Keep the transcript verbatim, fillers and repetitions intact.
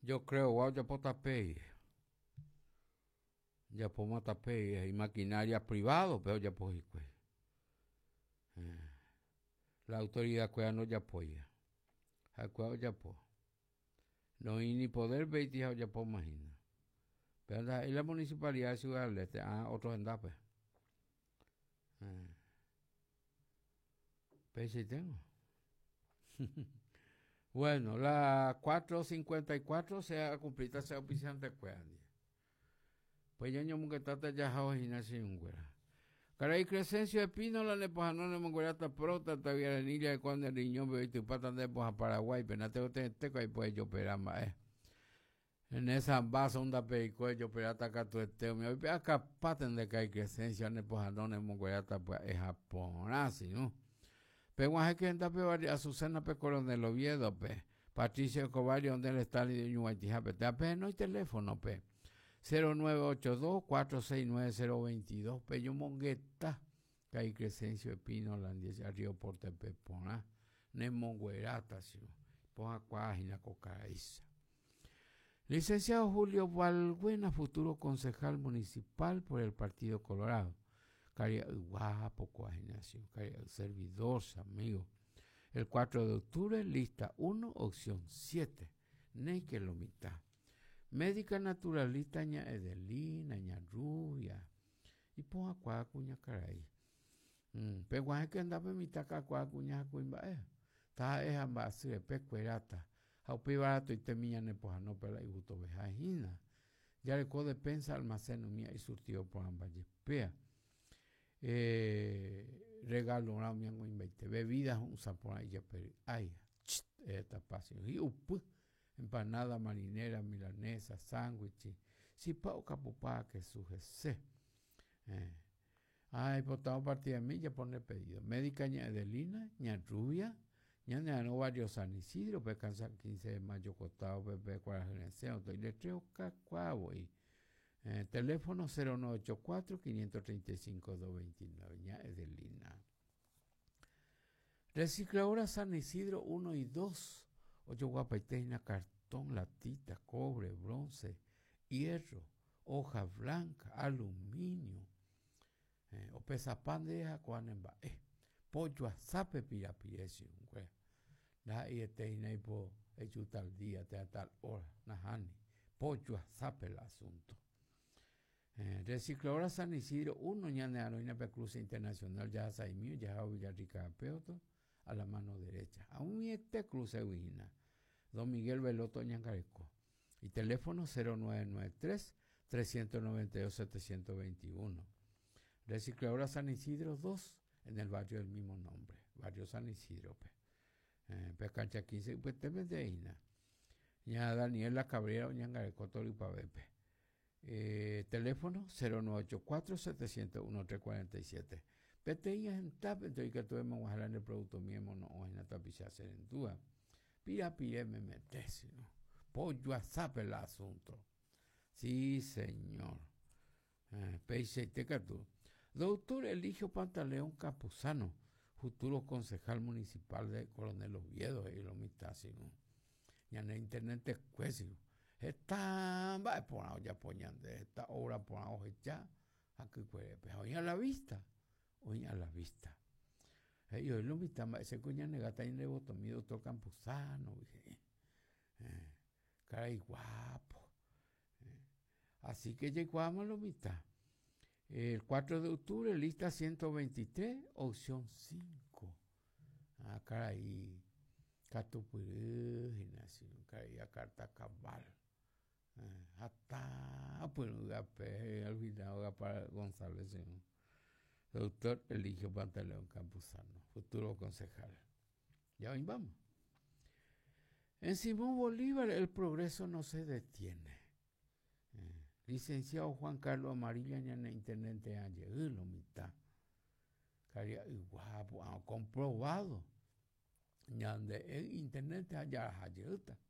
Yo creo, wow, ya por tapé. Ya por matapé y maquinaria privado, pero ya por pues. La autoridad cuya no ya apoya. A cuya ya por. No hay ni poder ver ya por imagina. Pero la, y la municipalidad de Ciudad del Este, ah, otros endapes. Eh. Pues sí tengo. Bueno, la cuatro cincuenta y cuatro se ha cumplido ese oficiante cuando. Pues ya no me trata ya hoy na sin güera. Caray Crescencio de Pino la nepojano ne mongolata prota tavia la niña de cuando el riñón ve tu pata de a Paraguay, penate o te teco y pues yo perama eh. En esa base onda perico yo perata acá tu esteo me voy acá paten de Caray Crescencio nepojano ne mongolata pues es Japón, así, ¿no? Pero es que anda pe Azucena pe Coronel Oviedo pe. Patricio Coballo donde el está de Ñuaitija pe. Pe no hay teléfono pe. cero nueve ocho dos, cuatro seis nueve, cero dos dos, Pello Mongueta, Cay Crescencio Espino, Landia, Río Porte Pepona, Nemonguerata, Poja Cuágina, Cocaiza. Licenciado Julio Valbuena, futuro concejal municipal por el Partido Colorado. Caria guapo, coaginación, caria servidor, amigo. El cuatro de octubre, lista uno, opción siete. Ney que lo mitad. Médica naturalista ña Edelina, ña Rubia. Y ponga cuá cuña caray. Mm, pero es que andaba en mi taca cuá cuña cuimba eh. Ta es ambas de pecuerata. Haupi barato y temilla ne poja no pela y gusto vejajina. Ya le code pensa almaceno mía y surtió por ambas yespea. Eh, regalo una mi ango invite. Bebidas un sapón ahí ya pero ay, esta pasión. Y upu. Empanada marinera, milanesa, sándwich, si pao capupá que sujese. Eh. Ay, por toda partida de mí ya pone pedido. Médica ña Edelina, ña Rubia, ña no varios San Isidro, pe cansa quince de mayo costado, pepe cuarageneseo, estoy letreo cacuavo y eh, teléfono cero nueve ocho cuatro, cinco tres cinco, dos dos nueve, ña Edelina. Recicladora San Isidro uno y dos. Ocho guapaiteina, cartón, latita, cobre, bronce, hierro, hoja blanca, aluminio. Eh, o pesa pan de esa cuanemba. Eh, pollo a sape pirapiresi. La ieteina y po hecho tal día, te tal hora, najani. Pollo a sape el asunto. Eh, recicladora San Isidro uno, ñane anoina pe cruce internacional, ya saimio, ya Villarrica Peoto. A la mano derecha. Aún este cruce Huina. Don Miguel Veloto Ñangareco. Y teléfono cero nueve nueve tres, tres nueve dos, siete dos uno. Recicladora San Isidro dos, en el barrio del mismo nombre. Barrio San Isidro. Pe. Eh, pe cancha quince, pues te ves de Ina. Ya Daniela Cabrera Ñangareco, Toripabepe. Eh, teléfono cero nueve ocho cuatro, siete cero uno, tres cuatro siete. Peteías en tap, entonces que tuvimos que jalar el producto mismo, no en la tapiza hacer en duda. Pira, pire, me metes, ¿no? Pollo a sape el asunto. Sí, señor. Eh, Peixe, teca tú. Doctor Eligio Pantaleón Capuzano, futuro concejal municipal de Coronel Oviedo, y lo mitad, ¿no? Ya en el internet es cuesio. Está, va a poner ya poñando, esta obra por hoja ya, aquí puede, pero hoy a la vista. Hoy a la vista. Ellos lo invitan, ese coña negata y negoto, mi doctor Campuzano, eh, eh, caray guapo. Eh. Así que llegamos a la mitad. El cuatro de octubre, lista ciento veintitrés, opción cinco. Ah, caray, Catupurú, gimnasio, caray, a carta cabal. Eh, hasta, pues, olvidado para González, ¿no? Doctor Eligio Pantaleón Campuzano, futuro concejal. Ya ven, vamos. En Simón Bolívar el progreso no se detiene. Eh, licenciado Juan Carlos Amarilla, ñana intendente ayer, lo mitad. Caria, guapo, comprobado. Ñande el intendente allá, ayer,